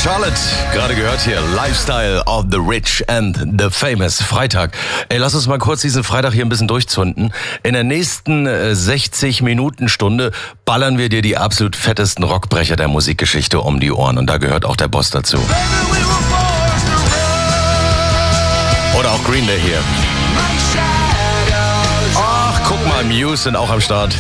Charlotte, gerade gehört hier, Lifestyle of the Rich and the Famous. Freitag. Ey, lass uns mal kurz diesen Freitag hier ein bisschen durchzünden. In der nächsten 60-Minuten-Stunde ballern wir dir die absolut fettesten Rockbrecher der Musikgeschichte um die Ohren. Und da gehört auch der Boss dazu. Oder auch Green Day hier. Ach, guck mal, Muse sind auch am Start.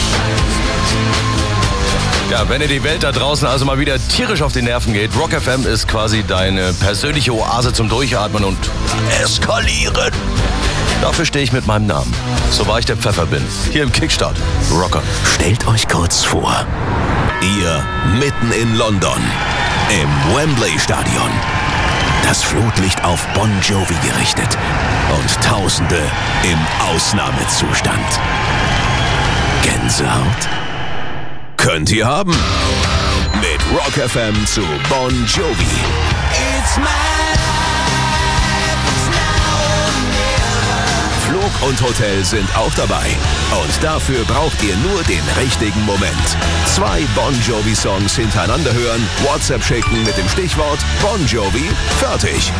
Ja, wenn dir die Welt da draußen also mal wieder tierisch auf die Nerven geht, Rock FM ist quasi deine persönliche Oase zum Durchatmen und eskalieren. Dafür stehe ich mit meinem Namen. So wahr ich der Pfeffer bin. Hier im Kickstart. Rocker. Stellt euch kurz vor, ihr mitten in London, im Wembley-Stadion. Das Flutlicht auf Bon Jovi gerichtet und Tausende im Ausnahmezustand. Gänsehaut? Könnt ihr haben. Mit Rock FM zu Bon Jovi. It's my life, it's now or never. Flug und Hotel sind auch dabei. Und dafür braucht ihr nur den richtigen Moment. 2 Bon Jovi-Songs hintereinander hören, WhatsApp schicken mit dem Stichwort Bon Jovi, fertig.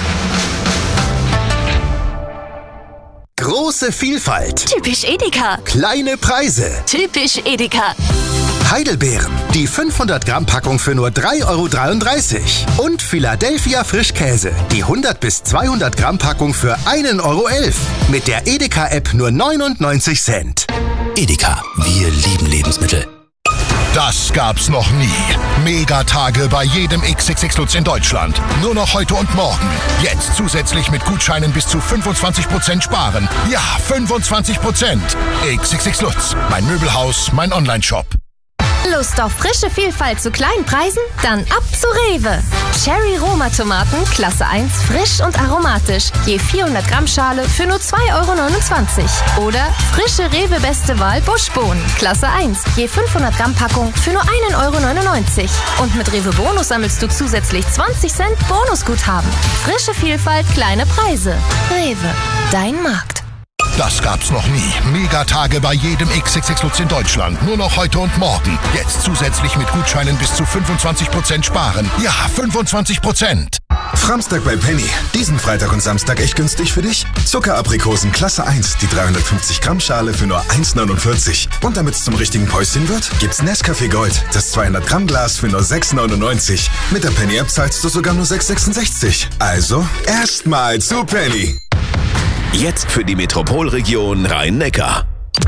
Große Vielfalt. Typisch Edeka. Kleine Preise. Typisch Edeka. Heidelbeeren. Die 500 Gramm Packung für nur 3,33 €. Und Philadelphia Frischkäse. Die 100 bis 200 Gramm Packung für 1,11 €. Mit der Edeka-App nur 99 Cent. Edeka, wir lieben Lebensmittel. Das gab's noch nie. Megatage bei jedem XXX Lutz in Deutschland. Nur noch heute und morgen. Jetzt zusätzlich mit Gutscheinen bis zu 25% sparen. Ja, 25%. XXX Lutz. Mein Möbelhaus, mein Onlineshop. Lust auf frische Vielfalt zu kleinen Preisen? Dann ab zu Rewe. Cherry Roma Tomaten, Klasse 1, frisch und aromatisch. Je 400 Gramm Schale für nur 2,29 €. Oder frische Rewe Beste Wahl Buschbohnen, Klasse 1, je 500 Gramm Packung für nur 1,99 €. Und mit Rewe Bonus sammelst du zusätzlich 20 Cent Bonusguthaben. Frische Vielfalt, kleine Preise. Rewe, dein Markt. Das gab's noch nie. Megatage bei jedem XXX Lutz in Deutschland. Nur noch heute und morgen. Jetzt zusätzlich mit Gutscheinen bis zu 25% sparen. Ja, 25%. Framstag bei Penny. Diesen Freitag und Samstag echt günstig für dich? Zuckeraprikosen Klasse 1, die 350 Gramm Schale für nur 1,49 €. Und damit's zum richtigen Päuschen wird, gibt's Nescafé Gold, das 200 Gramm Glas für nur 6,99 €. Mit der Penny App zahlst du sogar nur 6,66 €. Also erstmal zu Penny. Jetzt für die Metropolregion Rhein-Neckar.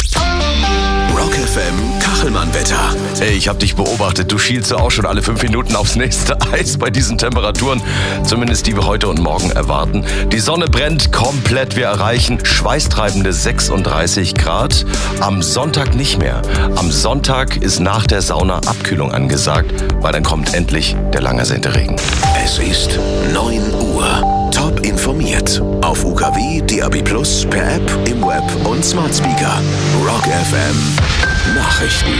Rock FM Kachelmann-Wetter. Ey, ich hab dich beobachtet. Du schielst ja auch schon alle 5 Minuten aufs nächste Eis bei diesen Temperaturen. Zumindest die wir heute und morgen erwarten. Die Sonne brennt komplett. Wir erreichen schweißtreibende 36 Grad. Am Sonntag nicht mehr. Am Sonntag ist nach der Sauna Abkühlung angesagt, weil dann kommt endlich der lang ersehnte Regen. Es ist 9 Uhr. Top informiert. Auf UKW, DAB+, per App, im Web und Smart Speaker. Rock FM Nachrichten.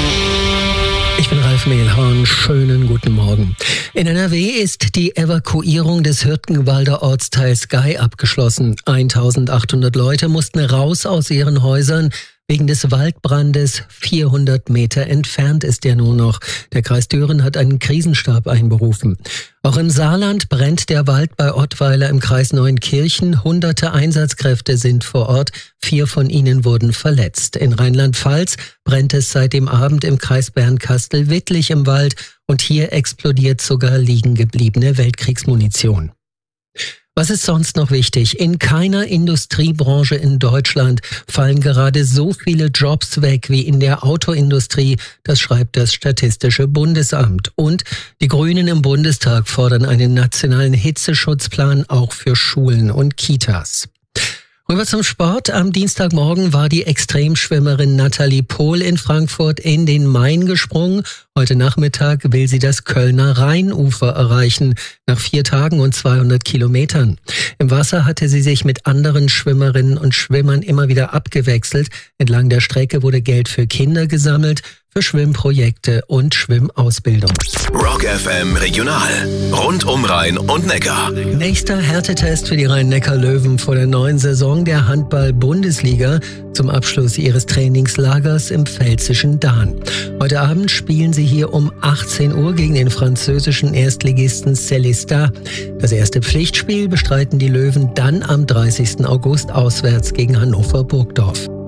Ich bin Ralf Mehlhorn. Schönen guten Morgen. In NRW ist die Evakuierung des Hürtgenwalder Ortsteils Gei abgeschlossen. 1800 Leute mussten raus aus ihren Häusern. Wegen des Waldbrandes 400 Meter entfernt ist er nur noch. Der Kreis Düren hat einen Krisenstab einberufen. Auch im Saarland brennt der Wald bei Ottweiler im Kreis Neunkirchen. Hunderte Einsatzkräfte sind vor Ort. 4 von ihnen wurden verletzt. In Rheinland-Pfalz brennt es seit dem Abend im Kreis Bernkastel-Wittlich im Wald. Und hier explodiert sogar liegen gebliebene Weltkriegsmunition. Was ist sonst noch wichtig? In keiner Industriebranche in Deutschland fallen gerade so viele Jobs weg wie in der Autoindustrie. Das schreibt das Statistische Bundesamt. Und die Grünen im Bundestag fordern einen nationalen Hitzeschutzplan auch für Schulen und Kitas. Rüber zum Sport. Am Dienstagmorgen war die Extremschwimmerin Nathalie Pohl in Frankfurt in den Main gesprungen. Heute Nachmittag will sie das Kölner Rheinufer erreichen, nach 4 Tagen und 200 Kilometern. Im Wasser hatte sie sich mit anderen Schwimmerinnen und Schwimmern immer wieder abgewechselt. Entlang der Strecke wurde Geld für Kinder gesammelt. für Schwimmprojekte und Schwimmausbildung. Rock FM Regional. Rund um Rhein und Neckar. Nächster Härtetest für die Rhein-Neckar-Löwen vor der neuen Saison der Handball-Bundesliga zum Abschluss ihres Trainingslagers im pfälzischen Dahn. Heute Abend spielen sie hier um 18 Uhr gegen den französischen Erstligisten Célestat. Das erste Pflichtspiel bestreiten die Löwen dann am 30. August auswärts gegen Hannover Burgdorf.